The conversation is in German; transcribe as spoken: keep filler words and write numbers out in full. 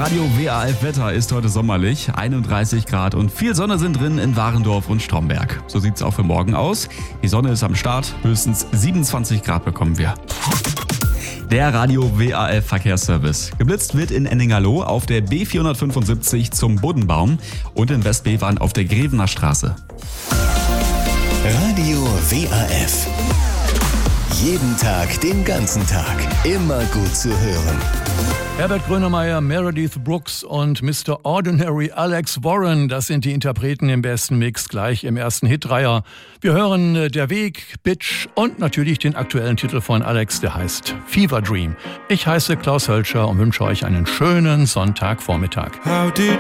Radio W A F Wetter ist heute sommerlich. einunddreißig Grad und viel Sonne sind drin in Warendorf und Stromberg. So sieht es auch für morgen aus. Die Sonne ist am Start. Höchstens siebenundzwanzig Grad bekommen wir. Der Radio W A F Verkehrsservice. Geblitzt wird in Enningerloh auf der B vierhundertfünfundsiebzig zum Buddenbaum und in West-Bevern auf der Grevener Straße. Radio W A F. Jeden Tag, den ganzen Tag. Immer gut zu hören. Herbert Grönemeyer, Meredith Brooks und Mister Ordinary Alex Warren, das sind die Interpreten im besten Mix gleich im ersten Hitdreier. Wir hören äh, Der Weg, Bitch und natürlich den aktuellen Titel von Alex, der heißt Fever Dream. Ich heiße Klaus Hölscher und wünsche euch einen schönen Sonntagvormittag. How did